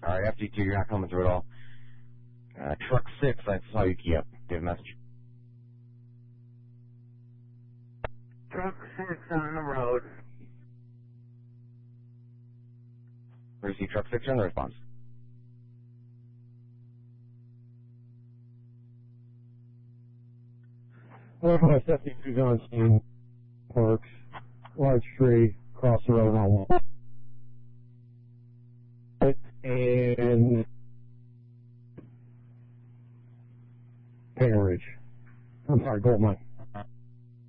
Alright, FG2, you're not coming through at all. Truck 6, I saw you key up. Give a message. Truck 6 on the road. Receive truck 6 on the response. Northwest FD2's on scene. Parks. Large tree. Across the road on one. And Hanger Ridge. I'm sorry, Gold Mine.